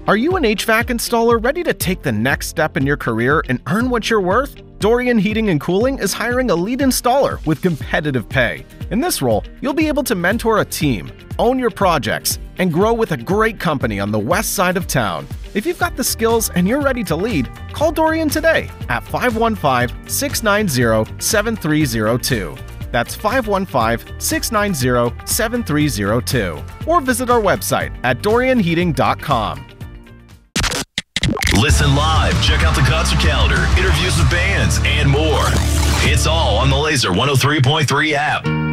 Are you an HVAC installer ready to take the next step in your career and earn what you're worth? Dorian Heating and Cooling is hiring a lead installer with competitive pay. In this role, you'll be able to mentor a team, own your projects, and grow with a great company on the west side of town. If you've got the skills and you're ready to lead, call Dorian today at 515-690-7302. That's 515-690-7302. Or visit our website at dorianheating.com. Listen live, check out the concert calendar, interviews with bands, and more. It's all on the Laser 103.3 app.